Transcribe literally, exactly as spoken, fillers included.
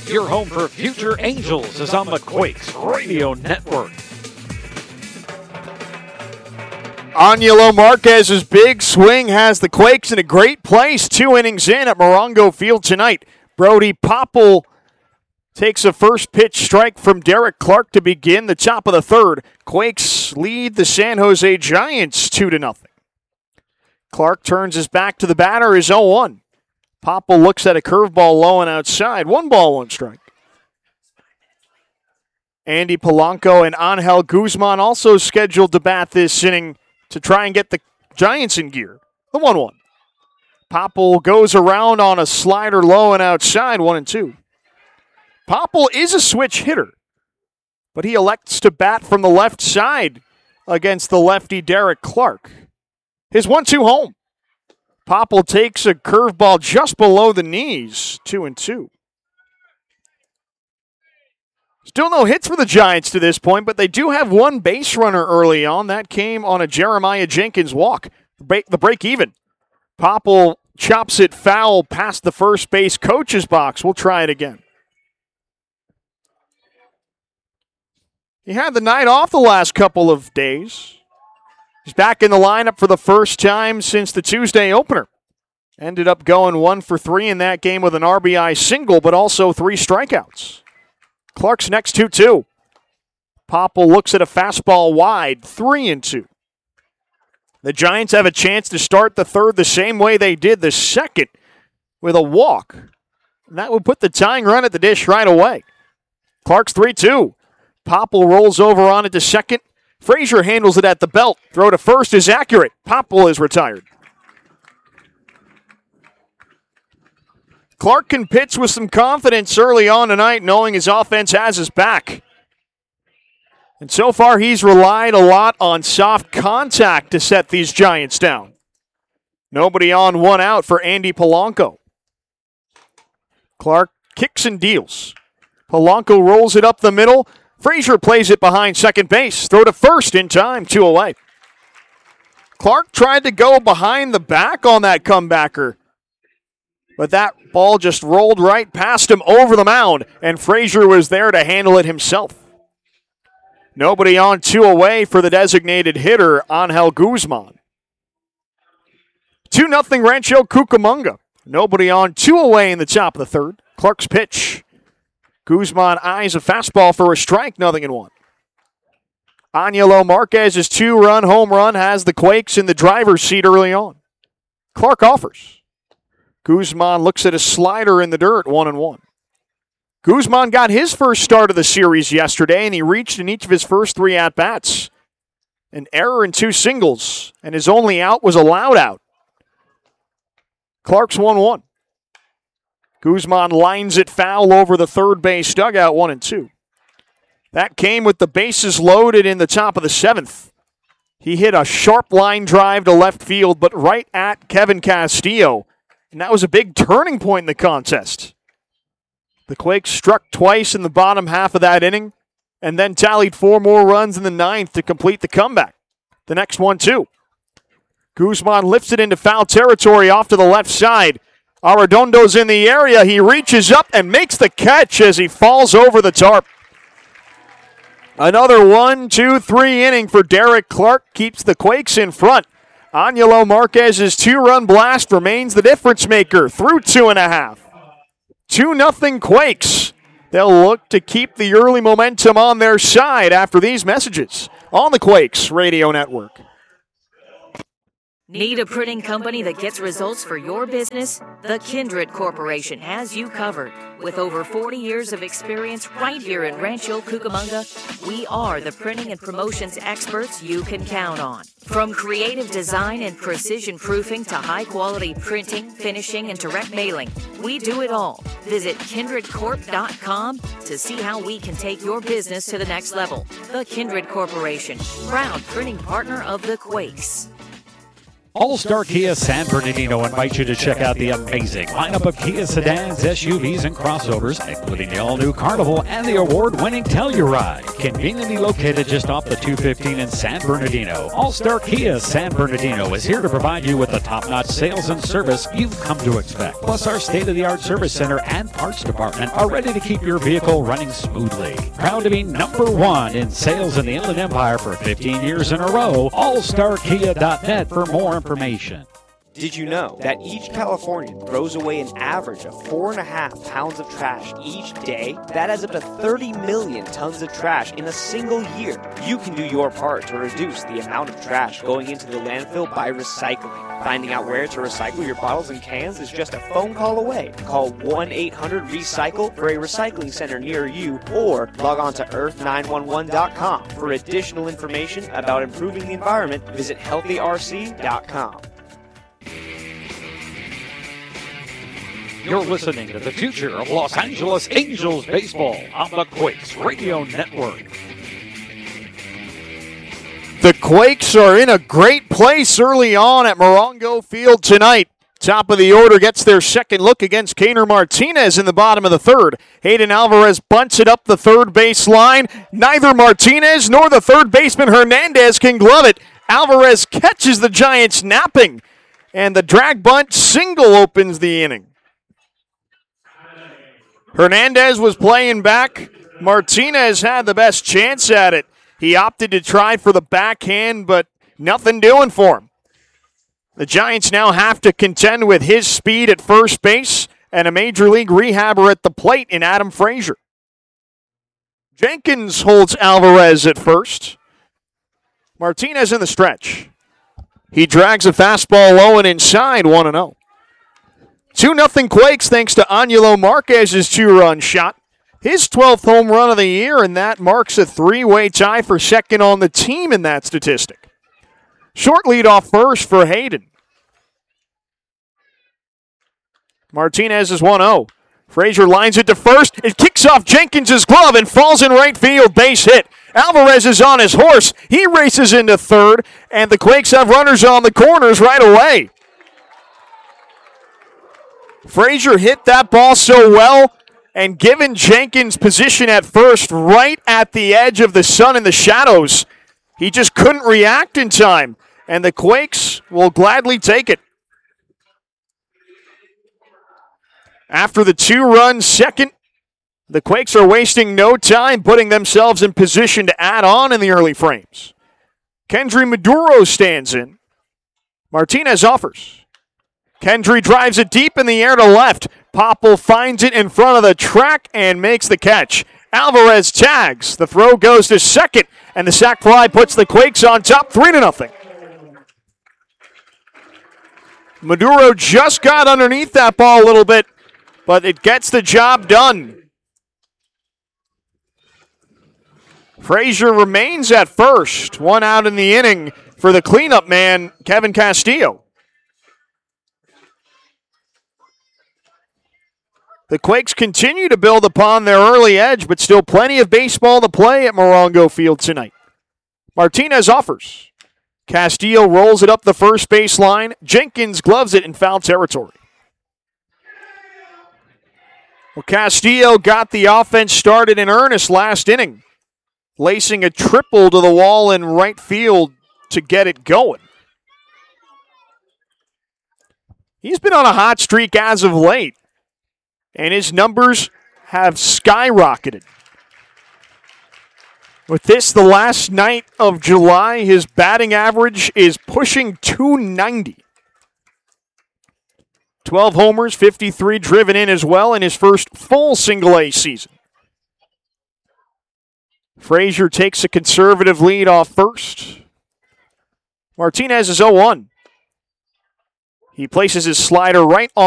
Your home for future Angels is on the Quakes Radio Network. Angelo Marquez's big swing has the Quakes in a great place. Two innings in at Morongo Field tonight. Brody Popple takes a first pitch strike from Derek Clark to begin the top of the third. Quakes lead the San Jose Giants two to nothing. Clark turns his back to the batter, is oh one. Popple looks at a curveball low and outside. One ball, one strike. Andy Polanco and Angel Guzman also scheduled to bat this inning to try and get the Giants in gear. The one one. Popple goes around on a slider low and outside, one and two. Popple is a switch hitter, but he elects to bat from the left side against the lefty Derek Clark. His one two home. Popple takes a curveball just below the knees, two and two. Still no hits for the Giants to this point, but they do have one base runner early on. That came on a Jeremiah Jenkins walk. The break even. Popple chops it foul past the first base coach's box. We'll try it again. He had the night off the last couple of days. He's back in the lineup for the first time since the Tuesday opener. Ended up going one for three in that game with an R B I single, but also three strikeouts. Clark's next two two. Popple looks at a fastball wide, three and two. The Giants have a chance to start the third the same way they did the second with a walk. And that would put the tying run at the dish right away. Clark's three two. Popple rolls over on it to second. Frazier handles it at the belt. Throw to first is accurate. Popple is retired. Clark can pitch with some confidence early on tonight, knowing his offense has his back. And so far, he's relied a lot on soft contact to set these Giants down. Nobody on, one out for Andy Polanco. Clark kicks and deals. Polanco rolls it up the middle. Frazier plays it behind second base. Throw to first in time, two away. Clark tried to go behind the back on that comebacker, but that ball just rolled right past him over the mound, and Frazier was there to handle it himself. Nobody on, two away for the designated hitter, Angel Guzman. two nothing Rancho Cucamonga. Nobody on, two away in the top of the third. Clark's pitch. Guzman eyes a fastball for a strike, nothing in one. Angelo Marquez's two-run home run has the Quakes in the driver's seat early on. Clark offers. Guzman looks at a slider in the dirt, one and one. Guzman got his first start of the series yesterday, and he reached in each of his first three at-bats. An error and two singles, and his only out was a loud out. Clark's one one. Guzman lines it foul over the third base dugout, one and two. That came with the bases loaded in the top of the seventh. He hit a sharp line drive to left field, but right at Kevin Castillo. And that was a big turning point in the contest. The Quakes struck twice in the bottom half of that inning, and then tallied four more runs in the ninth to complete the comeback. The next one, too. Guzman lifts it into foul territory off to the left side. Arredondo's in the area. He reaches up and makes the catch as he falls over the tarp. Another one, two, three inning for Derek Clark keeps the Quakes in front. Angelo Marquez's two-run blast remains the difference maker through two and a half. two nothing Quakes. They'll look to keep the early momentum on their side after these messages on the Quakes Radio Network. Need a printing company that gets results for your business? The Kindred Corporation has you covered. With over forty years of experience right here in Rancho Cucamonga, we are the printing and promotions experts you can count on. From creative design and precision proofing to high-quality printing, finishing, and direct mailing, we do it all. Visit kindred corp dot com to see how we can take your business to the next level. The Kindred Corporation, proud printing partner of the Quakes. All-Star Kia San Bernardino invites you to check out the amazing lineup of Kia sedans, S U Vs, and crossovers, including the all-new Carnival and the award-winning Telluride. Conveniently located just off the two fifteen in San Bernardino, All-Star Kia San Bernardino is here to provide you with the top-notch sales and service you've come to expect. Plus, our state-of-the-art service center and parts department are ready to keep your vehicle running smoothly. Proud to be number one in sales in the Inland Empire for fifteen years in a row. all star kia dot net for more information. Did you know that each Californian throws away an average of four and a half pounds of trash each day? That adds up to thirty million tons of trash in a single year. You can do your part to reduce the amount of trash going into the landfill by recycling. Finding out where to recycle your bottles and cans is just a phone call away. Call one eight hundred recycle for a recycling center near you, or log on to earth nine one one dot com. For additional information about improving the environment, visit healthy r c dot com. You're listening to the future of Los Angeles Angels baseball on the Quakes Radio Network. The Quakes are in a great place early on at Morongo Field tonight. Top of the order gets their second look against Kaner Martinez in the bottom of the third. Hayden Alvarez bunts it up the third base line. Neither Martinez nor the third baseman Hernandez can glove it. Alvarez catches the Giants napping, and the drag bunt single opens the inning. Hernandez was playing back. Martinez had the best chance at it. He opted to try for the backhand, but nothing doing for him. The Giants now have to contend with his speed at first base and a major league rehabber at the plate in Adam Frazier. Jenkins holds Alvarez at first. Martinez in the stretch. He drags a fastball low and inside, one and oh. two nothing Quakes thanks to Ángelo Marquez's two-run shot. His twelfth home run of the year, and that marks a three-way tie for second on the team in that statistic. Short lead off first for Hayden. Martinez is one oh. Frazier lines it to first. It kicks off Jenkins' glove and falls in right field, base hit. Alvarez is on his horse. He races into third, and the Quakes have runners on the corners right away. Frazier hit that ball so well, and given Jenkins' position at first right at the edge of the sun and the shadows, he just couldn't react in time, and the Quakes will gladly take it. After the two-run second, the Quakes are wasting no time putting themselves in position to add on in the early frames. Kendry Maduro stands in. Martinez offers. Kendry drives it deep in the air to left. Popple finds it in front of the track and makes the catch. Alvarez tags. The throw goes to second, and the sac fly puts the Quakes on top three to nothing. Maduro just got underneath that ball a little bit, but it gets the job done. Frazier remains at first. One out in the inning for the cleanup man, Kevin Castillo. The Quakes continue to build upon their early edge, but still plenty of baseball to play at Morongo Field tonight. Martinez offers. Castillo rolls it up the first base line. Jenkins gloves it in foul territory. Well, Castillo got the offense started in earnest last inning, lacing a triple to the wall in right field to get it going. He's been on a hot streak as of late, and his numbers have skyrocketed. With this, the last night of July, his batting average is pushing two ninety. twelve homers, fifty-three driven in as well in his first full single-A season. Frazier takes a conservative lead off first. Martinez is oh one. He places his slider right on